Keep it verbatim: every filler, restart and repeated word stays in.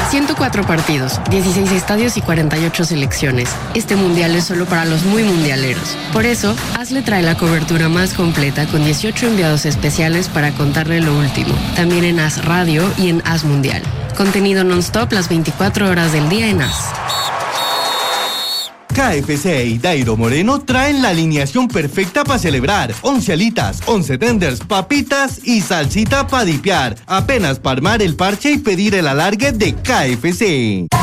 ciento cuatro partidos, dieciséis estadios y cuarenta y ocho selecciones. Este mundial es solo para los muy mundialeros. Por eso, AS le trae la cobertura más completa con dieciocho enviados especiales para contarle lo último. También en AS Radio y en AS Mundial. Contenido non-stop las veinticuatro horas del día en AS. K F C y Dairo Moreno traen la alineación perfecta para celebrar. once alitas, once tenders, papitas y salsita para dipear. Apenas para armar el parche y pedir el alargue de K F C.